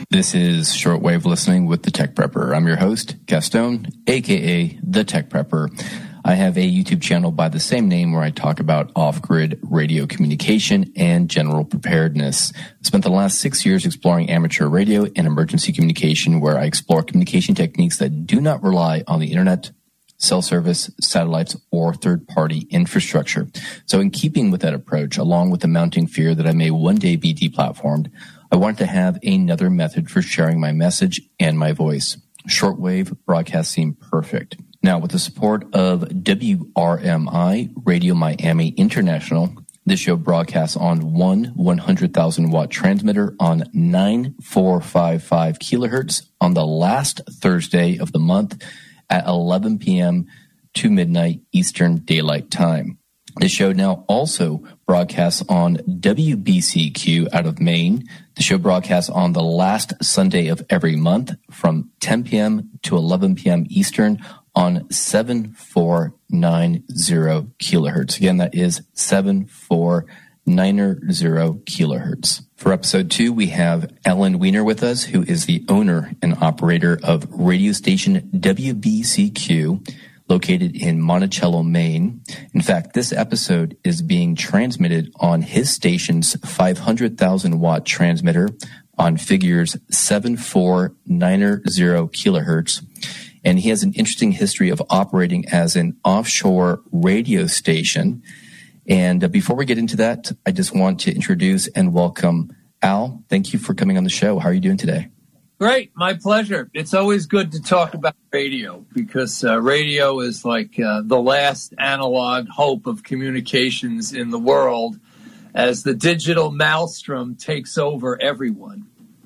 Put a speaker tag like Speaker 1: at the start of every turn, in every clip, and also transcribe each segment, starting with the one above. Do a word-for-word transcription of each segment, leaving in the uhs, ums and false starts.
Speaker 1: This is Shortwave Listening with the Tech Prepper. I'm your host, Gaston, aka the Tech Prepper. I have a YouTube channel by the same name where I talk about off-grid radio communication and general preparedness. I spent the last six years exploring amateur radio and emergency communication, where I explore communication techniques that do not rely on the internet, cell service, satellites, or third-party infrastructure. So in keeping with that approach, along with the mounting fear that I may one day be deplatformed, I wanted to have another method for sharing my message and my voice. Shortwave broadcasts seem perfect. Now, with the support of W R M I, Radio Miami International, this show broadcasts on one one hundred thousand watt transmitter on nine four five five kilohertz on the last Thursday of the month at eleven p.m. to midnight Eastern Daylight Time. The show now also broadcasts on W B C Q out of Maine. The show broadcasts on the last Sunday of every month from ten p.m. to eleven p.m. Eastern on seven four nine zero kilohertz. Again, that is seven four nine zero kilohertz. For episode two, we have Ellen Weiner with us, who is the owner and operator of radio station W B C Q, located in Monticello, Maine. In fact, this episode is being transmitted on his station's five hundred thousand watt transmitter on figures seven four nine zero kilohertz. And he has an interesting history of operating as an offshore radio station. And uh, before we get into that, I just want to introduce and welcome Al. Thank you for coming on the show. How are you doing today?
Speaker 2: Great. My pleasure. It's always good to talk about radio because uh, radio is like uh, the last analog hope of communications in the world as the digital maelstrom takes over everyone.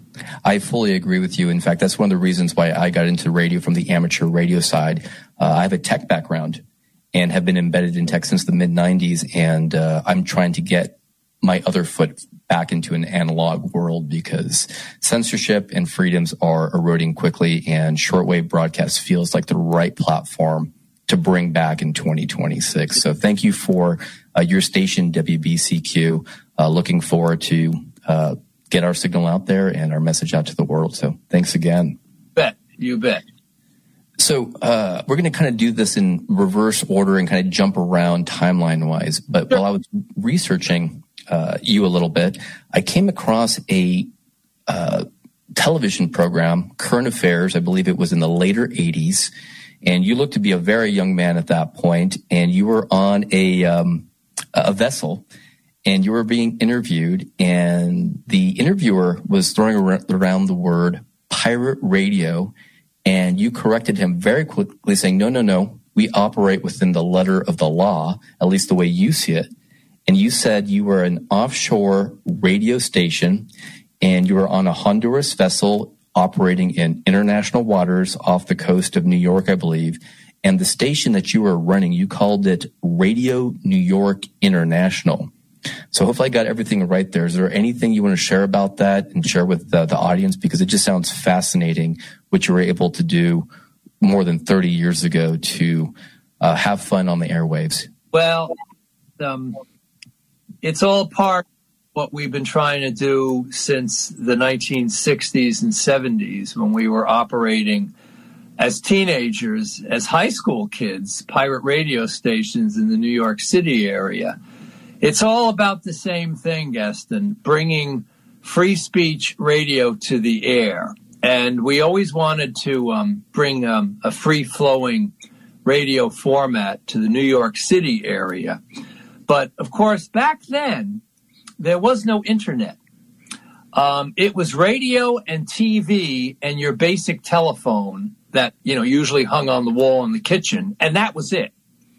Speaker 1: I fully agree with you. In fact, that's one of the reasons why I got into radio from the amateur radio side. Uh, I have a tech background and have been embedded in tech since the mid nineties, and uh, I'm trying to get my other foot back into an analog world because censorship and freedoms are eroding quickly, and shortwave broadcast feels like the right platform to bring back in twenty twenty-six. So thank you for uh, your station, W B C Q. Uh, looking forward to uh, get our signal out there and our message out to the world. So thanks again.
Speaker 2: Bet. You bet.
Speaker 1: So uh, we're going to kind of do this in reverse order and kind of jump around timeline-wise. But sure. While I was researching uh, you a little bit, I came across a uh, television program, Current Affairs. I believe it was in the later eighties. And you looked to be a very young man at that point, and you were on a um, a vessel, and you were being interviewed, and the interviewer was throwing around the word pirate radio, and you corrected him very quickly, saying, no, no, no, we operate within the letter of the law, at least the way you see it. And you said you were an offshore radio station, and you were on a Honduras vessel operating in international waters off the coast of New York, I believe. And the station that you were running, you called it Radio New York International. So hopefully I got everything right there. Is there anything you want to share about that and share with the, the audience? Because it just sounds fascinating what you were able to do more than thirty years ago to uh, have fun on the airwaves.
Speaker 2: Well, um, it's all part of what we've been trying to do since the nineteen sixties and seventies when we were operating as teenagers, as high school kids, pirate radio stations in the New York City area. It's all about the same thing, Gaston, bringing free speech radio to the air. And we always wanted to um, bring um, a free-flowing radio format to the New York City area. But, of course, back then, there was no internet. Um, it was radio and T V and your basic telephone that, you know, usually hung on the wall in the kitchen, and that was it.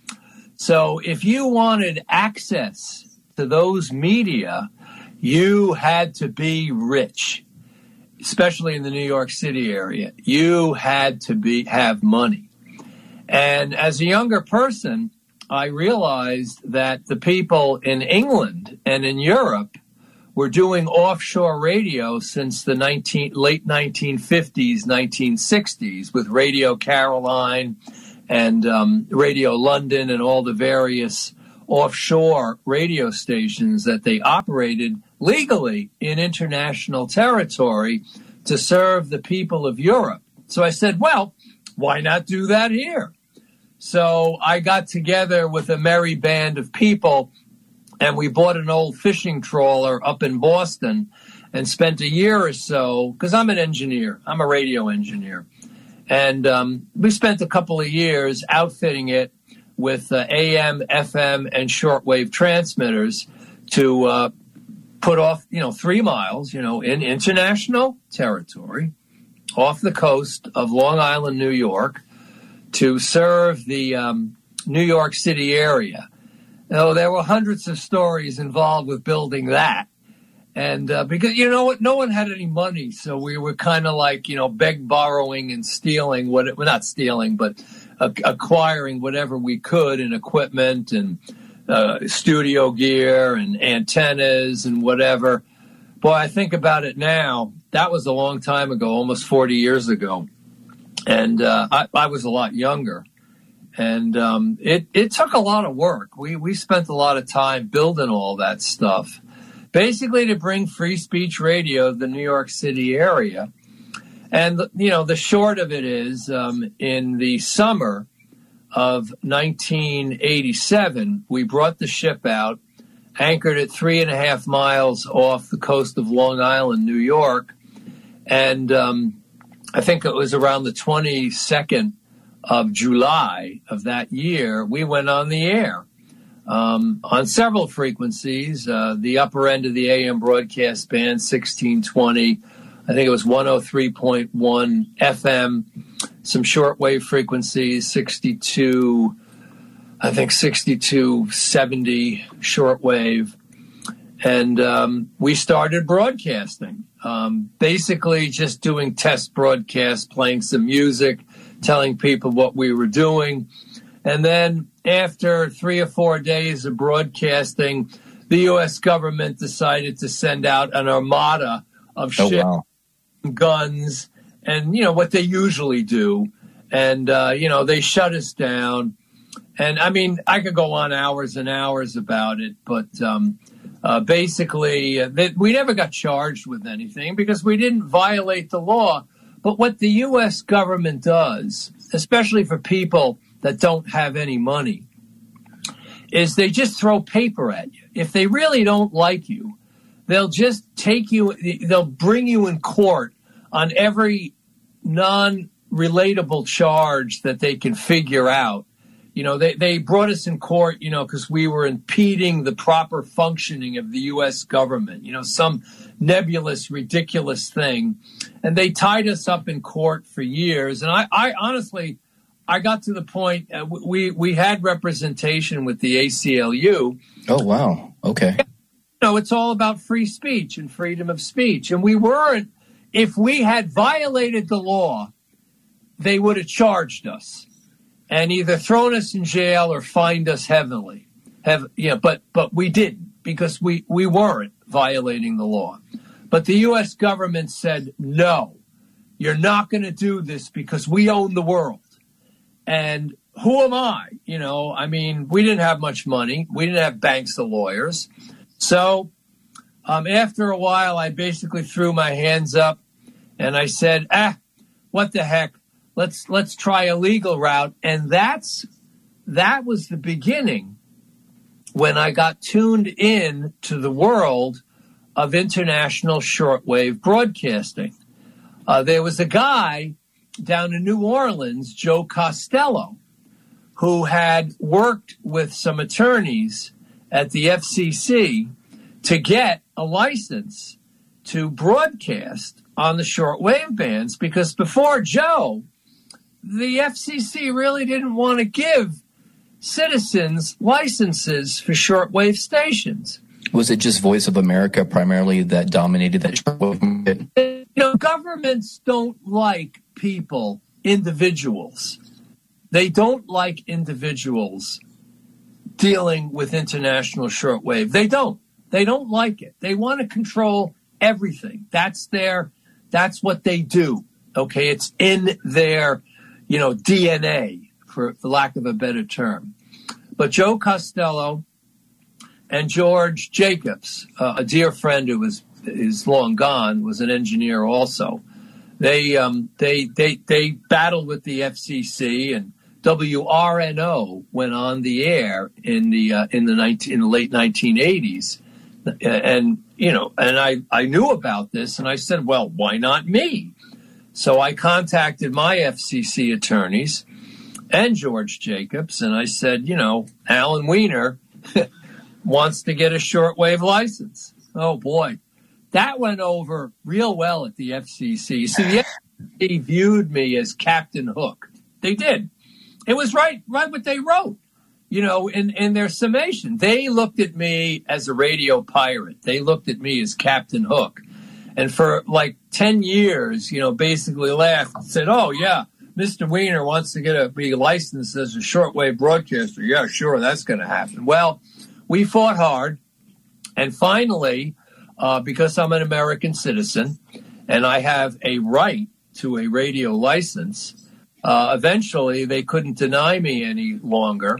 Speaker 2: So if you wanted access to those media, you had to be rich, especially in the New York City area. You had to be have money. And as a younger person, I realized that the people in England and in Europe were doing offshore radio since the nineteen, late nineteen fifties, nineteen sixties with Radio Caroline and um, Radio London and all the various offshore radio stations that they operated legally in international territory to serve the people of Europe. So I said, well, why not do that here? So I got together with a merry band of people, and we bought an old fishing trawler up in Boston and spent a year or so, because I'm an engineer, I'm a radio engineer, and um, we spent a couple of years outfitting it with uh, A M, F M, and shortwave transmitters to uh, put off, you know, three miles, you know, in international territory off the coast of Long Island, New York, to serve the um, New York City area. Now, there were hundreds of stories involved with building that. And uh, because, you know what, no one had any money, so we were kind of like, you know, beg, borrowing, and stealing, what well, not stealing, but uh, acquiring whatever we could in equipment and uh, studio gear and antennas and whatever. Boy, I think about it now, that was a long time ago, almost forty years ago. And uh, I, I was a lot younger. And um, it, it took a lot of work. We, we spent a lot of time building all that stuff, basically to bring free speech radio to the New York City area. And, you know, the short of it is, um, in the summer of nineteen eighty-seven, we brought the ship out, anchored at three and a half miles off the coast of Long Island, New York. And um, I think it was around the twenty-second of July of that year, we went on the air um, on several frequencies, uh, the upper end of the A M broadcast band, sixteen twenty. I think it was one oh three point one F M, some shortwave frequencies, sixty-two, I think sixty-two seventy shortwave. And um, we started broadcasting, um, basically just doing test broadcasts, playing some music, telling people what we were doing. And then after three or four days of broadcasting, the U S government decided to send out an armada of
Speaker 1: oh,
Speaker 2: ships,
Speaker 1: wow.
Speaker 2: guns, and, you know, what they usually do. And, uh, you know, they shut us down. And, I mean, I could go on hours and hours about it, but um, uh, basically uh, they, we never got charged with anything because we didn't violate the law. But what the U S government does, especially for people that don't have any money, is they just throw paper at you. If they really don't like you, they'll just take you, they'll bring you in court on every non-relatable charge that they can figure out. You know, they, they brought us in court, you know, because we were impeding the proper functioning of the U S government, you know, some nebulous, ridiculous thing. And they tied us up in court for years. And I, I honestly, I got to the point, uh, we, we had representation with the A C L U.
Speaker 1: Oh, wow. Okay.
Speaker 2: You know, it's all about free speech and freedom of speech. And we weren't, if we had violated the law, they would have charged us and either thrown us in jail or fined us heavily. Have, you know, but, but we didn't because we, we weren't violating the law. But the U S government said, no, you're not going to do this because we own the world. And who am I? You know, I mean, we didn't have much money. We didn't have banks of lawyers. So um, after a while, I basically threw my hands up and I said, ah, what the heck? Let's let's try a legal route. And that's that was the beginning when I got tuned in to the world of international shortwave broadcasting. Uh, there was a guy down in New Orleans, Joe Costello, who had worked with some attorneys at the F C C to get a license to broadcast on the shortwave bands, because before Joe, the F C C really didn't want to give citizens licenses for shortwave stations.
Speaker 1: Was it just Voice of America primarily that dominated that shortwave market?
Speaker 2: You know, governments don't like people, individuals. They don't like individuals dealing with international shortwave. They don't. They don't like it. They want to control everything. That's their, that's what they do. Okay. It's in their, you know, D N A, for, for lack of a better term. But Joe Costello and George Jacobs, uh, a dear friend who was is long gone, was an engineer also, They um, they they they battled with the F C C, and W R N O went on the air in the uh, in the nineteen in the late nineteen eighties, and you know, and I I knew about this, and I said, well, why not me? So I contacted my F C C attorneys and George Jacobs, and I said, you know, Alan Weiner wants to get a shortwave license. Oh boy, that went over real well at the F C C. So the F C C viewed me as Captain Hook. They did. It was right, right what they wrote, you know, in, in their summation. They looked at me as a radio pirate. They looked at me as Captain Hook. And for like ten years, you know, basically laughed and said, oh, yeah, Mister Weiner wants to get a be licensed as a shortwave broadcaster. Yeah, sure, that's going to happen. Well, we fought hard. And finally, uh, because I'm an American citizen and I have a right to a radio license, uh, eventually they couldn't deny me any longer.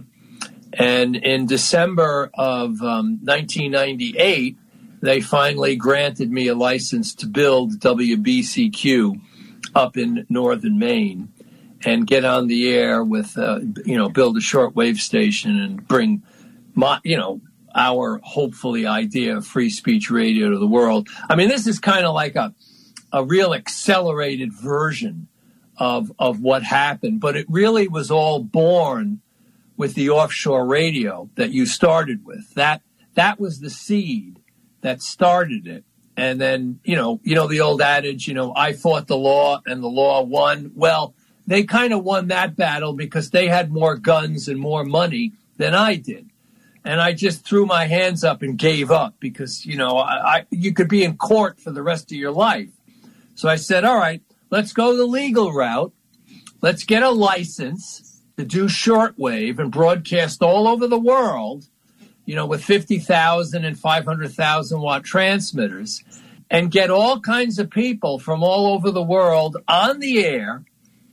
Speaker 2: And in December of um, nineteen ninety-eight, they finally granted me a license to build W B C Q up in northern Maine and get on the air with, uh, you know, build a shortwave station and bring, my, you know, our hopefully idea of free speech radio to the world. I mean, this is kind of like a a real accelerated version of of what happened, but it really was all born with the offshore radio that you started with. That that was the seed that started it. And then, you know, you know, the old adage, you know, I fought the law and the law won. Well, they kind of won that battle because they had more guns and more money than I did. And I just threw my hands up and gave up because, you know, I, I you could be in court for the rest of your life. So I said, all right, let's go the legal route. Let's get a license to do shortwave and broadcast all over the world, you know, with fifty thousand and five hundred thousand watt transmitters, and get all kinds of people from all over the world on the air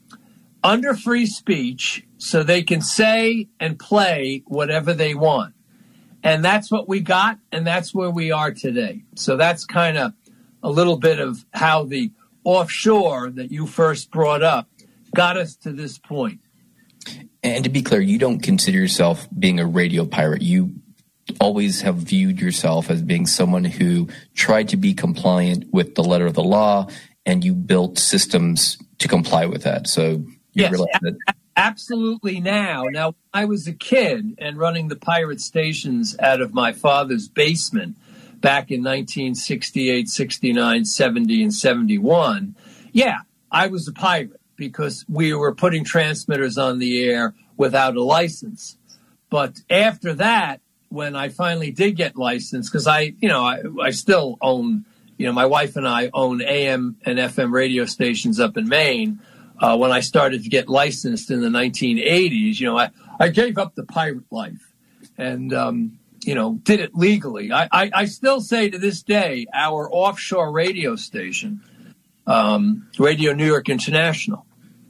Speaker 2: under free speech so they can say and play whatever they want. And that's what we got, and that's where we are today. So that's kind of a little bit of how the offshore that you first brought up got us to this point.
Speaker 1: And to be clear, you don't consider yourself being a radio pirate. You always have viewed yourself as being someone who tried to be compliant with the letter of the law, and you built systems to comply with that. So you
Speaker 2: yes,
Speaker 1: realize that.
Speaker 2: A- absolutely. Now, now I was a kid and running the pirate stations out of my father's basement back in nineteen sixty-eight, sixty-nine, seventy, and seventy-one. Yeah, I was a pirate because we were putting transmitters on the air without a license. But after that, when I finally did get licensed, because I, you know, I, I still own, you know, my wife and I own A M and F M radio stations up in Maine. Uh, when I started to get licensed in the nineteen eighties, you know, I, I gave up the pirate life and, um, you know, did it legally. I, I, I still say to this day, our offshore radio station, um, Radio New York International,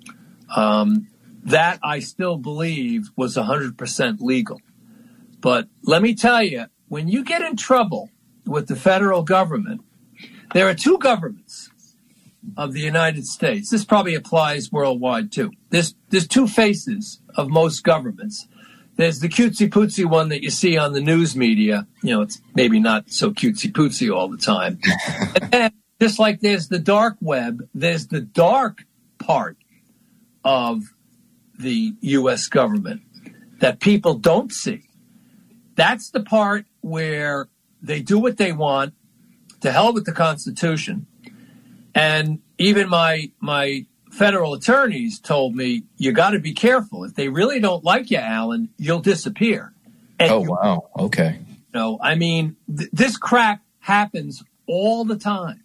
Speaker 2: um, that I still believe was one hundred percent legal. But let me tell you, when you get in trouble with the federal government, there are two governments of the United States. This probably applies worldwide too. There's, there's two faces of most governments. There's the cutesy-pootsy one that you see on the news media. You know, it's maybe not so cutesy-pootsy all the time. And then, just like there's the dark web, there's the dark part of the U S government that people don't see. That's the part where they do what they want, to hell with the Constitution. And even my my federal attorneys told me, you got to be careful. If they really don't like you, Alan, you'll disappear. And
Speaker 1: oh,
Speaker 2: you,
Speaker 1: wow. Okay.
Speaker 2: You know, I mean, th- this crap happens all the time.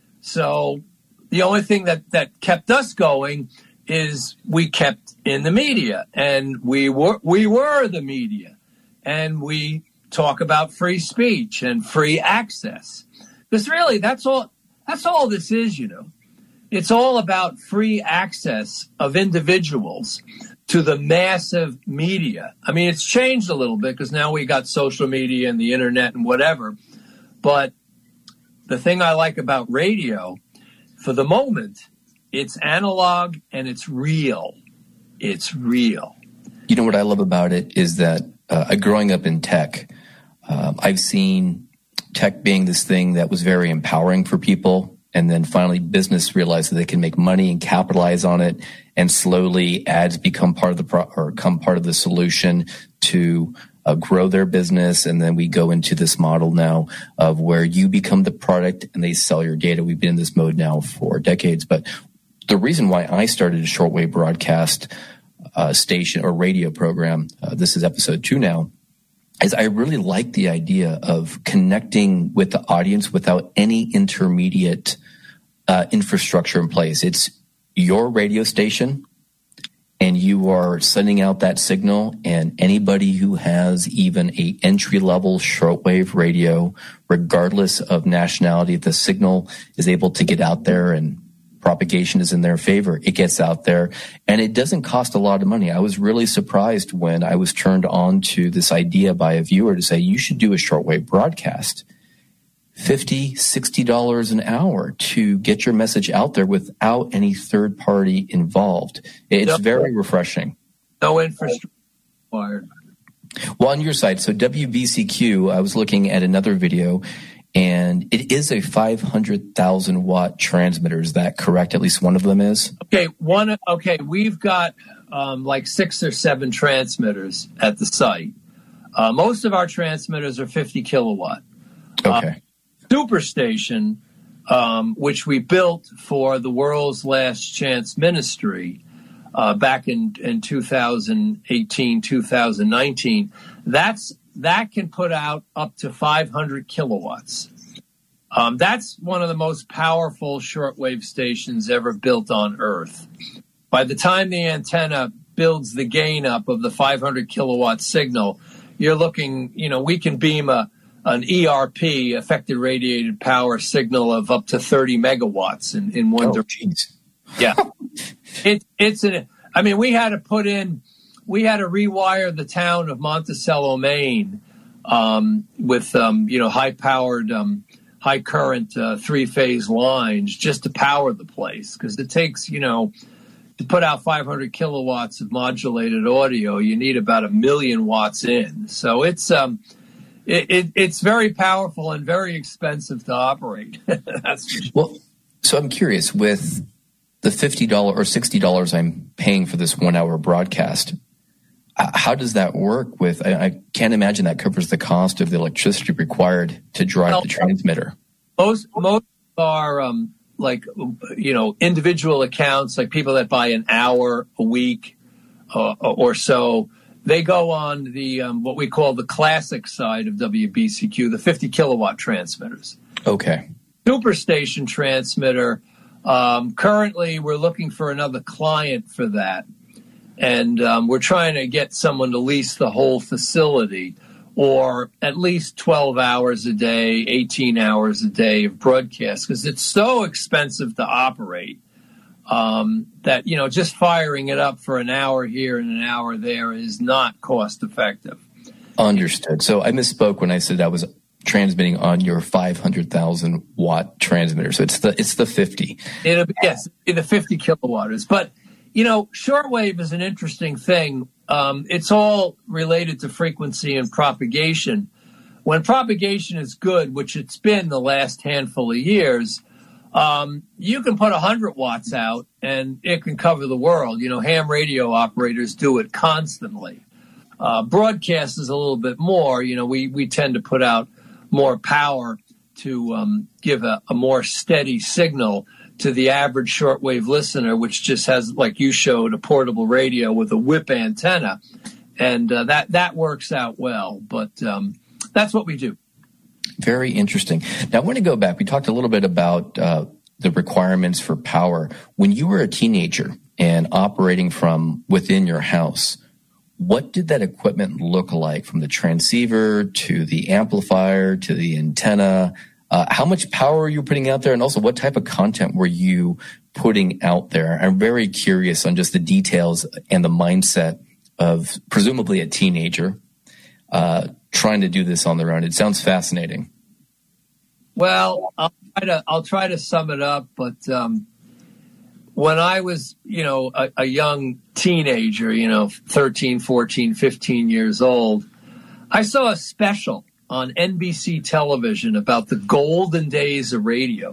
Speaker 2: So the only thing that, that kept us going is we kept in the media, and we were we were the media, and we talk about free speech and free access. Because really, that's all. That's all this is, you know. It's all about free access of individuals to the massive media. I mean, it's changed a little bit because now we got social media and the internet and whatever. But the thing I like about radio, for the moment, it's analog and it's real. It's real.
Speaker 1: You know what I love about it is that uh, growing up in tech, uh, I've seen tech being this thing that was very empowering for people. And then finally business realized that they can make money and capitalize on it. And slowly ads become part of the pro- or become part of the solution to uh, grow their business. And then we go into this model now of where you become the product and they sell your data. We've been in this mode now for decades. But the reason why I started a shortwave broadcast uh, station or radio program, uh, this is episode two now, is I really like the idea of connecting with the audience without any intermediate uh, infrastructure in place. It's your radio station, and you are sending out that signal, and anybody who has even a entry-level shortwave radio, regardless of nationality, if the signal is able to get out there and propagation is in their favor, it gets out there, and it doesn't cost a lot of money. I was really surprised when I was turned on to this idea by a viewer to say, you should do a shortwave broadcast. fifty dollars, sixty dollars an hour to get your message out there without any third party involved. It's no, very refreshing.
Speaker 2: No infrastructure required.
Speaker 1: Well, on your side, so W B C Q, I was looking at another video, and it is a five hundred thousand watt transmitter. Is that correct? At least one of them is?
Speaker 2: Okay, one. Okay, we've got um, like six or seven transmitters at the site. Uh, most of our transmitters are fifty kilowatt.
Speaker 1: Okay.
Speaker 2: Uh, Superstation, um, which we built for the World's Last Chance Ministry uh, back in, in two thousand eighteen, two thousand nineteen, that's that can put out up to five hundred kilowatts. Um, that's one of the most powerful shortwave stations ever built on Earth. By the time the antenna builds the gain up of the five hundred kilowatt signal, you're looking, you know, we can beam a an E R P, effective radiated power signal of up to thirty megawatts in, in one
Speaker 1: oh,
Speaker 2: direction.
Speaker 1: Geez.
Speaker 2: Yeah. it, it's an, I mean, we had to put in, we had to rewire the town of Monticello, Maine, um, with, um, you know, high powered, um, high current, uh, three phase lines just to power the place. Cause it takes, you know, to put out five hundred kilowatts of modulated audio, you need about a million watts in. So it's, um, It, it, it's very powerful and very expensive to operate. That's for sure.
Speaker 1: Well, so I'm curious, with the fifty dollars or sixty dollars I'm paying for this one hour broadcast, how does that work with, I, I can't imagine that covers the cost of the electricity required to drive well, the transmitter.
Speaker 2: Most, most are um, like, you know, individual accounts, like people that buy an hour a week uh, or so. They go on the um, what we call the classic side of W B C Q, the fifty kilowatt transmitters.
Speaker 1: Okay.
Speaker 2: Superstation transmitter. Um, currently, we're looking for another client for that, and um, we're trying to get someone to lease the whole facility, or at least twelve hours a day, eighteen hours a day of broadcast, because it's so expensive to operate. Um, that, you know, just firing it up for an hour here and an hour there is not cost effective.
Speaker 1: Understood. So I misspoke when I said I was transmitting on your five hundred thousand watt transmitter. So it's the, it's the fifty.
Speaker 2: It'll be, yes, the fifty kilowatters. But, you know, shortwave is an interesting thing. Um, it's all related to frequency and propagation. When propagation is good, which it's been the last handful of years, Um, you can put one hundred watts out and it can cover the world. You know, ham radio operators do it constantly. Uh, broadcast is a little bit more. You know, we, we tend to put out more power to um, give a, a more steady signal to the average shortwave listener, which just has, like you showed, a portable radio with a whip antenna. And uh, that, that works out well. But um, that's what we do.
Speaker 1: Very interesting. Now, I want to go back. We talked a little bit about uh, the requirements for power. When you were a teenager and operating from within your house, what did that equipment look like, from the transceiver to the amplifier to the antenna? Uh, how much power were you putting out there? And also, what type of content were you putting out there? I'm very curious on just the details and the mindset of presumably a teenager uh trying to do this on their own. It sounds fascinating.
Speaker 2: Well, I'll try to I'll try to sum it up, but um, when I was, you know, a, a young teenager, you know, thirteen, fourteen, fifteen years old, I saw a special on N B C television about the golden days of radio.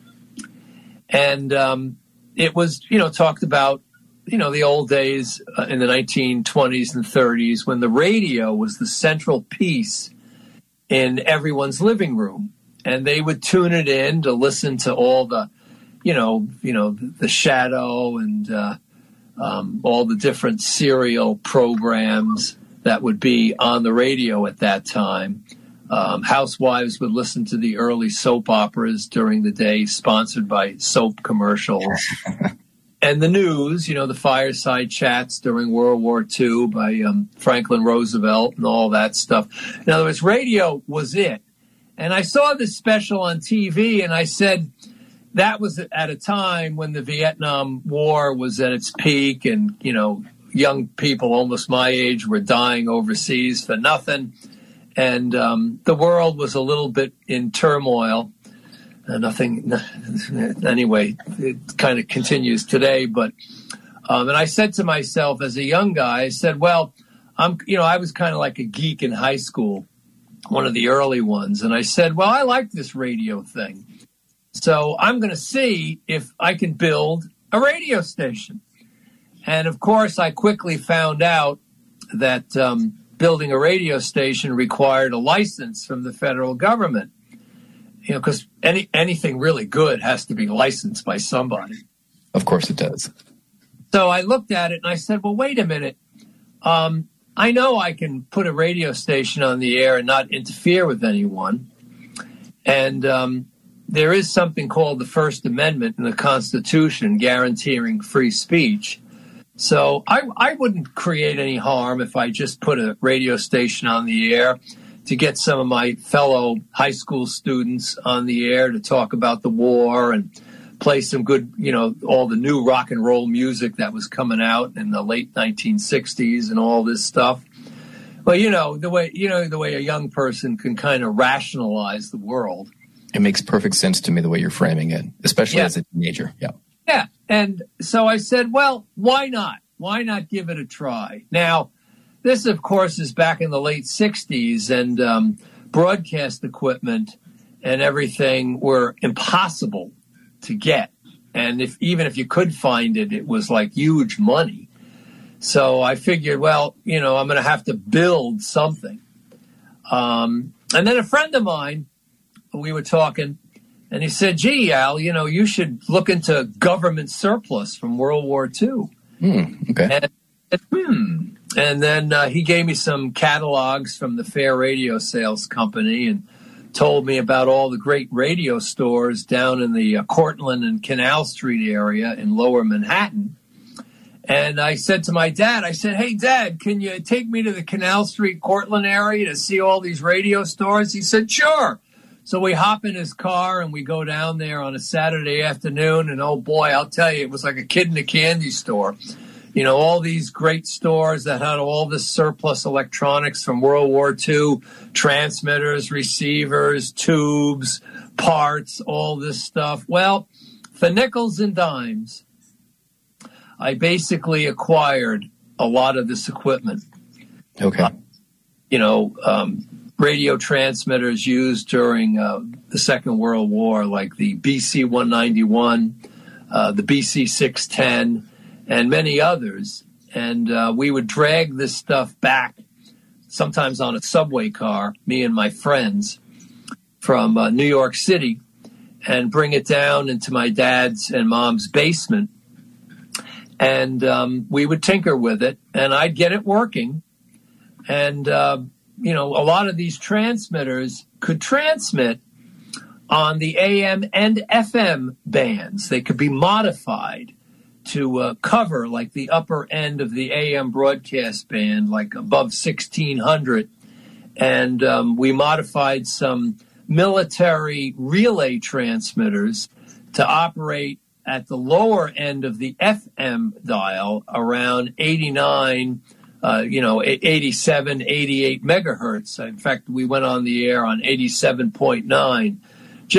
Speaker 2: And um, it was, you know, talked about, you know, the old days uh, in the nineteen twenties and thirties when the radio was the central piece in everyone's living room. And they would tune it in to listen to all the, you know, you know, the Shadow and uh, um, all the different serial programs that would be on the radio at that time. Um, housewives would listen to the early soap operas during the day, sponsored by soap commercials. And the news, you know, the fireside chats during World War Two by um, Franklin Roosevelt and all that stuff. In other words, radio was it. And I saw this special on T V, and I said that was at a time when the Vietnam War was at its peak, and, you know, young people almost my age were dying overseas for nothing. And um, the world was a little bit in turmoil. Uh, nothing, anyway, it kind of continues today. But, um, and I said to myself as a young guy, I said, well, I'm, you know, I was kind of like a geek in high school, one of the early ones. And I said, well, I like this radio thing. So I'm going to see if I can build a radio station. And of course, I quickly found out that um, building a radio station required a license from the federal government. You know, because any anything really good has to be licensed by somebody.
Speaker 1: Of course it does.
Speaker 2: So I looked at it and I said, well, wait a minute. Um, I know I can put a radio station on the air and not interfere with anyone. And um, there is something called the First Amendment in the Constitution guaranteeing free speech. So I, I wouldn't create any harm if I just put a radio station on the air to get some of my fellow high school students on the air to talk about the war and play some good, you know, all the new rock and roll music that was coming out in the late nineteen sixties and all this stuff. Well, you know, the way, you know, the way a young person can kind of rationalize the world.
Speaker 1: It makes perfect sense to me the way you're framing it, especially yeah. as a teenager. Yeah.
Speaker 2: Yeah. And so I said, well, why not? Why not give it a try? Now, this, of course, is back in the late sixties, and um, broadcast equipment and everything were impossible to get. And if even if you could find it, it was like huge money. So I figured, well, you know, I'm going to have to build something. Um, and then a friend of mine, we were talking, and he said, gee, Al, you know, you should look into government surplus from World War Two.
Speaker 1: Mm, okay.
Speaker 2: And, hmm. And then uh, he gave me some catalogs from the Fair Radio Sales Company and told me about all the great radio stores down in the uh, Cortlandt and Canal Street area in Lower Manhattan. And I said to my dad, I said, hey, Dad, can you take me to the Canal Street, Cortlandt area to see all these radio stores? He said, sure. So we hop in his car and we go down there on a Saturday afternoon. And, oh, boy, I'll tell you, it was like a kid in a candy store. You know, all these great stores that had all this surplus electronics from World War Two, transmitters, receivers, tubes, parts, all this stuff. Well, for nickels and dimes, I basically acquired a lot of this equipment.
Speaker 1: Okay.
Speaker 2: Uh, you know, um, radio transmitters used during uh, the Second World War, like the B C one ninety-one, uh, the B C six ten, and many others. And uh, we would drag this stuff back, sometimes on a subway car, me and my friends, from uh, New York City, and bring it down into my dad's and mom's basement. And um, we would tinker with it, and I'd get it working. And, uh, you know, a lot of these transmitters could transmit on the A M and F M bands. They could be modified to uh, cover like the upper end of the A M broadcast band, like above sixteen hundred. And um, we modified some military relay transmitters to operate at the lower end of the F M dial around eighty-nine, uh, you know, eighty-seven, eighty-eight megahertz. In fact, we went on the air on eighty-seven point nine